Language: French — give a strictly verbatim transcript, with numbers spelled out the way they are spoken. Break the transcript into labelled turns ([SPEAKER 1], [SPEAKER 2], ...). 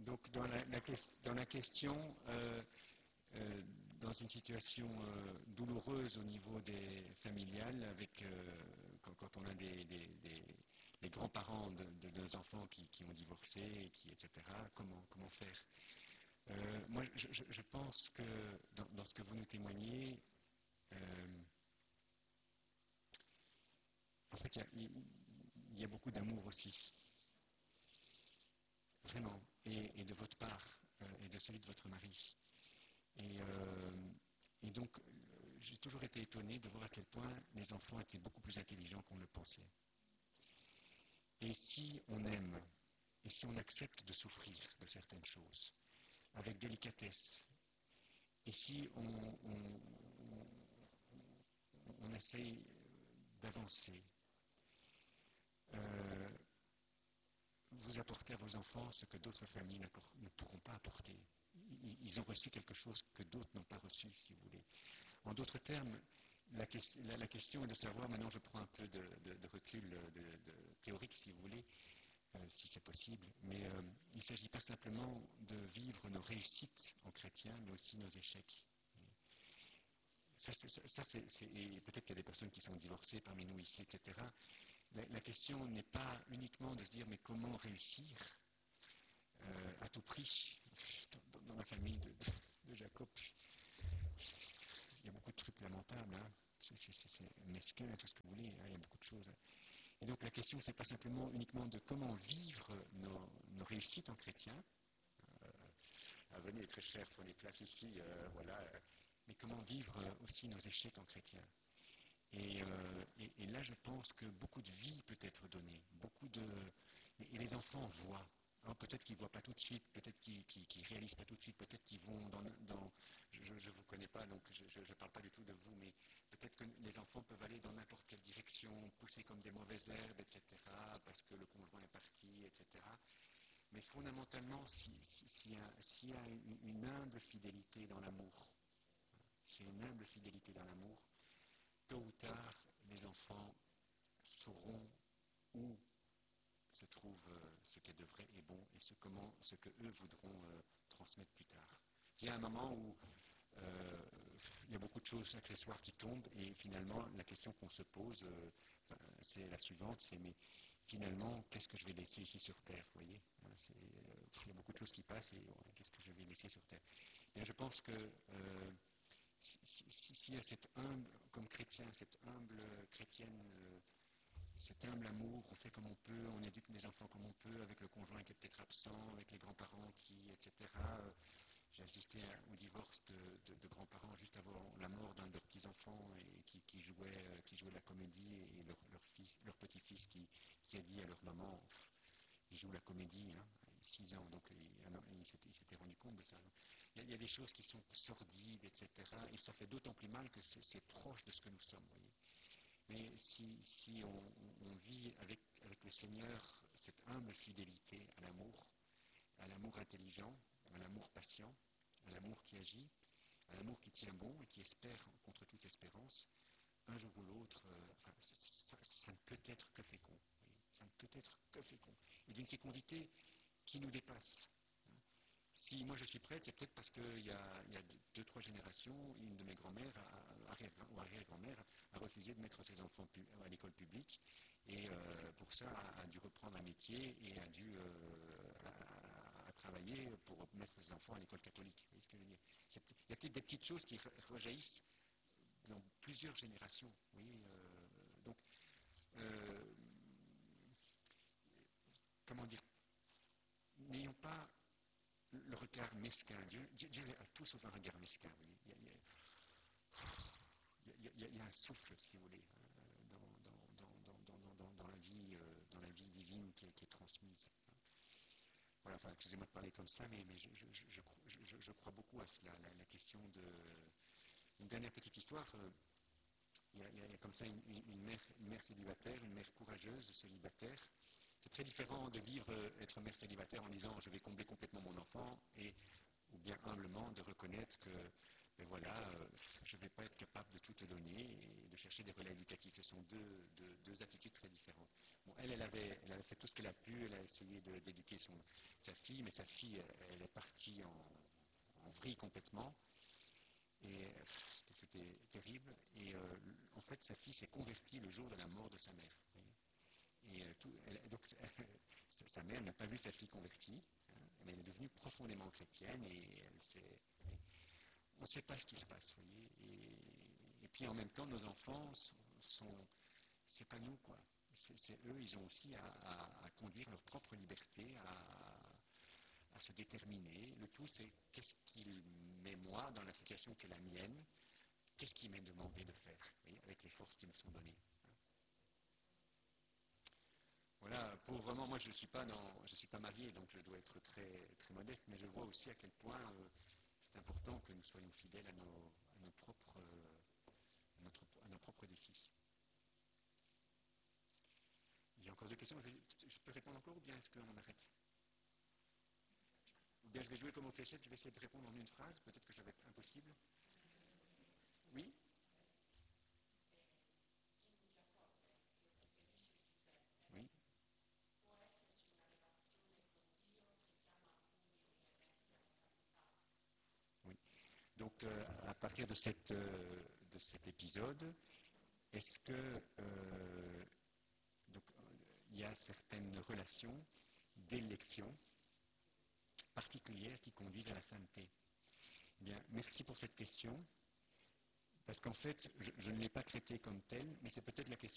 [SPEAKER 1] donc dans la, la, dans la question, euh, euh, dans une situation euh, douloureuse au niveau des familiales, avec euh, quand, quand on a des, des, des les grands-parents de, de nos enfants qui, qui ont divorcé, et qui, et cetera, comment, comment faire euh, Moi, je, je, je pense que dans, dans ce que vous nous témoignez, euh, en fait, il y, il y a beaucoup d'amour aussi. Vraiment, et, et de votre part, euh, et de celui de votre mari. Et, euh, et donc, j'ai toujours été étonné de voir à quel point les enfants étaient beaucoup plus intelligents qu'on le pensait. Et si on aime, et si on accepte de souffrir de certaines choses, avec délicatesse, et si on, on, on, on essaye d'avancer, euh, vous apportez à vos enfants ce que d'autres familles ne pourront pas apporter. Ils ont reçu quelque chose que d'autres n'ont pas reçu, si vous voulez. En d'autres termes, la, la, la question est de savoir, maintenant je prends un peu de, de, de recul de, de, théorique, si vous voulez, euh, si c'est possible, mais euh, il ne s'agit pas simplement de vivre nos réussites en chrétien, mais aussi nos échecs. Ça, c'est, ça c'est, c'est, et peut-être qu'il y a des personnes qui sont divorcées parmi nous ici, et cetera. La, la question n'est pas uniquement de se dire, mais comment réussir euh, à tout prix dans, dans la famille de, de, de Jacob. Il y a beaucoup de trucs lamentables, hein. c'est, c'est, c'est mesquin, tout ce que vous voulez, hein. Il y a beaucoup de choses. Et donc la question, c'est pas simplement uniquement de comment vivre nos, nos réussites en chrétien. Euh, ah, venez, très cher, prenez place ici, euh, voilà. Mais comment vivre aussi nos échecs en chrétien. Et, euh, et, et là, je pense que beaucoup de vie peut être donnée, beaucoup de, et, et les enfants voient. Alors, peut-être qu'ils ne voient pas tout de suite, peut-être qu'ils ne réalisent pas tout de suite, peut-être qu'ils vont dans... dans je ne vous connais pas, donc je ne parle pas du tout de vous, mais peut-être que les enfants peuvent aller dans n'importe quelle direction, pousser comme des mauvaises herbes, et cetera, parce que le conjoint est parti, et cetera. Mais fondamentalement, s'il si, si y a, si y a une, une humble fidélité dans l'amour, s'il y a une humble fidélité dans l'amour, tôt ou tard, les enfants sauront où se trouve euh, ce qui est de vrai et bon et ce, comment, ce que eux voudront euh, transmettre plus tard. Il y a un moment où euh, il y a beaucoup de choses accessoires qui tombent et finalement la question qu'on se pose, euh, enfin, c'est la suivante, c'est mais finalement qu'est-ce que je vais laisser ici sur Terre, vous voyez, hein, c'est, euh, il y a beaucoup de choses qui passent et ouais, qu'est-ce que je vais laisser sur Terre. Et je pense que euh, s'il si, si y a cette humble, comme chrétien, cette humble chrétienne, euh, cet humble amour, on fait comme on peut, on éduque les enfants comme on peut, avec le conjoint qui est peut-être absent, avec les grands-parents qui, et cetera. Euh, j'ai assisté à, au divorce de, de, de grands-parents juste avant la mort d'un de leurs petits-enfants et qui, qui, jouait, euh, qui jouait la comédie et leur, leur, fils, leur petit-fils qui, qui a dit à leur maman, pff, il joue la comédie, hein, six ans, donc il, il, s'était, il s'était rendu compte de ça. Il y, a, il y a des choses qui sont sordides, et cetera. Et ça fait d'autant plus mal que c'est, c'est proche de ce que nous sommes, voyez. Mais si, si on, on vit avec, avec le Seigneur cette humble fidélité à l'amour, à l'amour intelligent, à l'amour patient, à l'amour qui agit, à l'amour qui tient bon et qui espère contre toute espérance, un jour ou l'autre, euh, enfin, ça, ça, ça ne peut être que fécond. Oui, ça ne peut être que fécond. Et d'une fécondité qui nous dépasse. Si moi je suis prêtre, c'est peut-être parce qu'il y a, il y a deux, deux, trois générations, une de mes grand-mères a, arrière, ou arrière-grand-mère a refusé de mettre ses enfants pu, à l'école publique et euh, pour ça a, a dû reprendre un métier et a dû euh, a, a travailler pour mettre ses enfants à l'école catholique. Vous voyez ce que je veux dire ? C'est, il y a peut-être des petites choses qui rejaillissent dans plusieurs générations. Vous voyez, euh, donc, euh, comment dire, n'ayons pas le regard mesquin. Dieu, Dieu a tout sauf un regard mesquin. Il y a, il y a, il y a, il y a, il y a un souffle, si vous voulez, dans, dans, dans, dans, dans, dans, la, vie, dans la vie divine qui est, qui est transmise. Voilà, enfin, excusez-moi de parler comme ça, mais, mais je, je, je, je, je crois beaucoup à cela. La, la question de... Une dernière petite histoire. Il y a, il y a comme ça une, une, mère, une mère célibataire, une mère courageuse célibataire. C'est très différent de vivre, être mère célibataire en disant je vais combler complètement mon enfant, et, ou bien humblement de reconnaître que ben voilà, euh, je ne vais pas être capable de tout te donner et de chercher des relais éducatifs. Ce sont deux, deux, deux attitudes très différentes. Bon, elle, elle avait, elle avait fait tout ce qu'elle a pu, elle a essayé de, d'éduquer son, sa fille, mais sa fille, elle est partie en, en vrille complètement. Et c'était, c'était terrible. Et euh, en fait, sa fille s'est convertie le jour de la mort de sa mère. Et euh, tout, elle, donc, sa mère n'a pas vu sa fille convertie, hein, mais elle est devenue profondément chrétienne et elle s'est... On ne sait pas ce qui se passe, vous voyez. Et, et puis en même temps, nos enfants sont, sont c'est pas nous, quoi. C'est, c'est eux, ils ont aussi à, à, à conduire leur propre liberté, à, à se déterminer. Le tout, c'est qu'est-ce qu'il met moi dans la situation qui est la mienne, qu'est-ce qu'il m'est demandé de faire, vous voyez, avec les forces qui me sont données. Voilà, pour vraiment, moi je ne suis pas dans, je suis pas marié, donc je dois être très, très modeste, mais je vois aussi à quel point euh, c'est important que nous soyons fidèles à nos, à nos, propres, à notre, à nos propres défis. Il y a encore deux questions, je, vais, je peux répondre encore ou bien est-ce qu'on arrête? Ou bien je vais jouer comme aux fléchettes, je vais essayer de répondre en une phrase, peut-être que ça va être impossible. Oui? Oui. Oui. Donc euh, à partir de, cette, euh, de cet épisode, est-ce que euh, donc, il y a certaines relations d'élection particulières qui conduisent à la sainteté? Eh bien, merci pour cette question, parce qu'en fait, je, je ne l'ai pas traitée comme telle, mais c'est peut-être la question